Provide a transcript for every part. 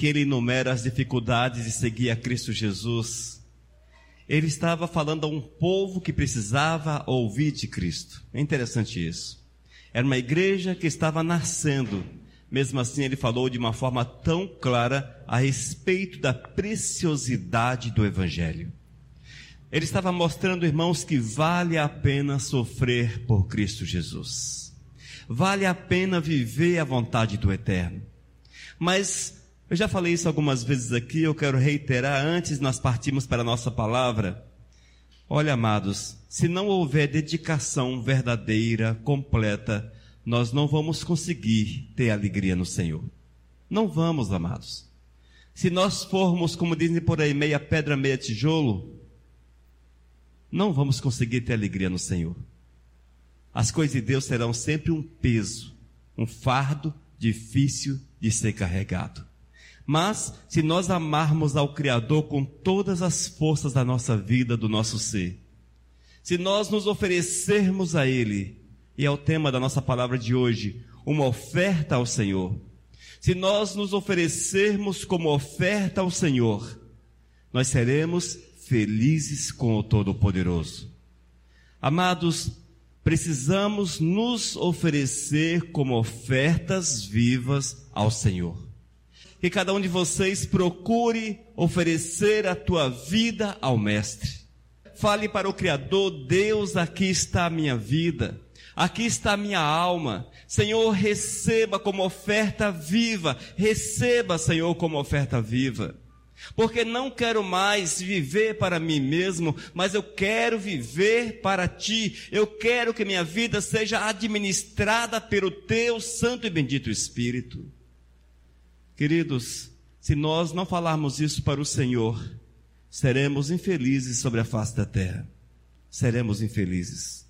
que ele enumera as dificuldades de seguir a Cristo Jesus, ele estava falando a um povo que precisava ouvir de Cristo. É interessante isso. Era uma igreja que estava nascendo. Mesmo assim, ele falou de uma forma tão clara a respeito da preciosidade do Evangelho. Ele estava mostrando, irmãos, que vale a pena sofrer por Cristo Jesus. Vale a pena viver a vontade do Eterno. Mas eu já falei isso algumas vezes aqui, eu quero reiterar antes de nós partirmos para a nossa palavra. Olha, amados, se não houver dedicação verdadeira, completa, nós não vamos conseguir ter alegria no Senhor. Não vamos, amados. Se nós formos, como dizem por aí, meia pedra, meia tijolo, não vamos conseguir ter alegria no Senhor. As coisas de Deus serão sempre um peso, um fardo difícil de ser carregado. Mas, se nós amarmos ao Criador com todas as forças da nossa vida, do nosso ser, se nós nos oferecermos a Ele, e é o tema da nossa palavra de hoje, uma oferta ao Senhor, se nós nos oferecermos como oferta ao Senhor, nós seremos felizes com o Todo-Poderoso. Amados, precisamos nos oferecer como ofertas vivas ao Senhor. Que cada um de vocês procure oferecer a tua vida ao Mestre. Fale para o Criador: Deus, aqui está a minha vida, aqui está a minha alma. Senhor, receba como oferta viva, receba, Senhor, como oferta viva. Porque não quero mais viver para mim mesmo, mas eu quero viver para Ti. Eu quero que minha vida seja administrada pelo Teu Santo e Bendito Espírito. Queridos, se nós não falarmos isso para o Senhor, seremos infelizes sobre a face da terra. Seremos infelizes.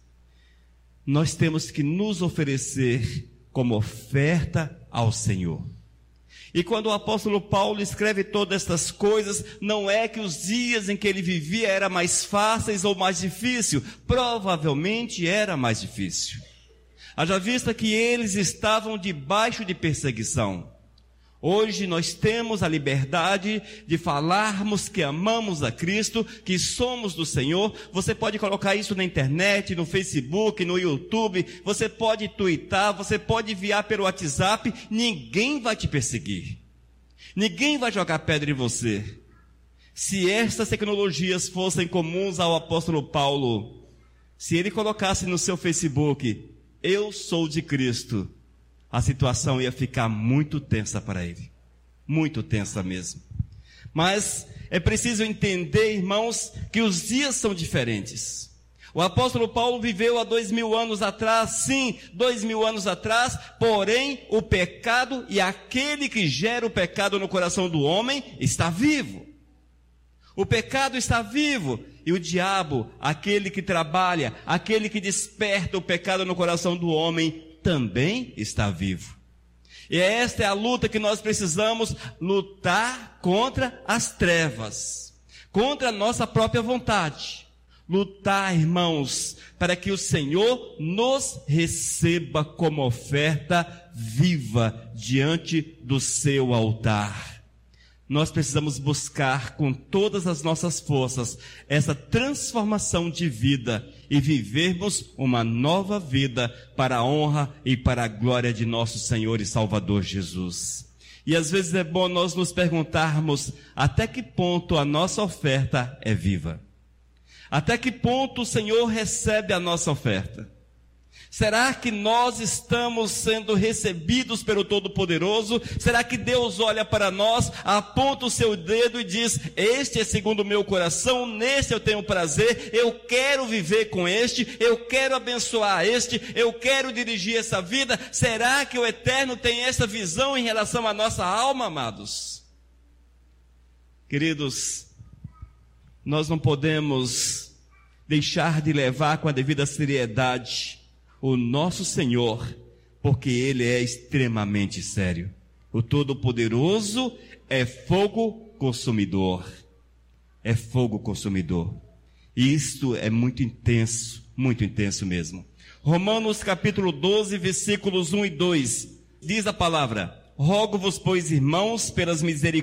Nós temos que nos oferecer como oferta ao Senhor. E quando o apóstolo Paulo escreve todas estas coisas, não é que os dias em que ele vivia eram mais fáceis ou mais difíceis. Provavelmente era mais difícil. Haja vista que eles estavam debaixo de perseguição. Hoje nós temos a liberdade de falarmos que amamos a Cristo, que somos do Senhor. Você pode colocar isso na internet, no Facebook, no YouTube, você pode twittar, você pode enviar pelo WhatsApp, ninguém vai te perseguir. Ninguém vai jogar pedra em você. Se estas tecnologias fossem comuns ao apóstolo Paulo, se ele colocasse no seu Facebook, eu sou de Cristo, a situação ia ficar muito tensa para ele. Muito tensa mesmo. Mas é preciso entender, irmãos, que os dias são diferentes. O apóstolo Paulo viveu há 2000 anos atrás, sim, 2000 anos atrás, porém o pecado e aquele que gera o pecado no coração do homem está vivo. O pecado está vivo e o diabo, aquele que trabalha, aquele que desperta o pecado no coração do homem, também está vivo. E esta é a luta que nós precisamos lutar contra as trevas, contra a nossa própria vontade. Lutar, irmãos, para que o Senhor nos receba como oferta viva diante do seu altar. Nós precisamos buscar com todas as nossas forças essa transformação de vida e vivermos uma nova vida para a honra e para a glória de nosso Senhor e Salvador Jesus. E às vezes é bom nós nos perguntarmos até que ponto a nossa oferta é viva. Até que ponto o Senhor recebe a nossa oferta? Será que nós estamos sendo recebidos pelo Todo-Poderoso? Será que Deus olha para nós, aponta o seu dedo e diz: este é segundo o meu coração, neste eu tenho prazer, eu quero viver com este, eu quero abençoar este, eu quero dirigir essa vida? Será que o Eterno tem essa visão em relação à nossa alma, amados? Queridos, nós não podemos deixar de levar com a devida seriedade o nosso Senhor, porque Ele é extremamente sério. O Todo-Poderoso é fogo consumidor. É fogo consumidor. E isto é muito intenso mesmo. Romanos capítulo 12, versículos 1 e 2, diz a palavra: rogo-vos, pois, irmãos, pelas misericórdias